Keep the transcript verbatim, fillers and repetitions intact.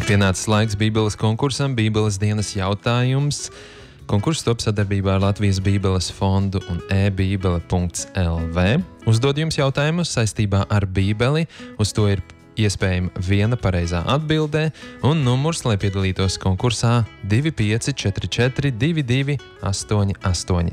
Ir pienācis laiks Bībeles konkursam, Bībeles dienas jautājums. Konkurss top sadarbībā ar Latvijas Bībeles fondu un e-bībele punkts el vē. Uzdod jums jautājumus saistībā ar Bībeli. Uz to ir iespējama viena pareizā atbildē, un numurs, lai piedalītos konkursā divi pieci četri četri divi divi astoņi astoņi.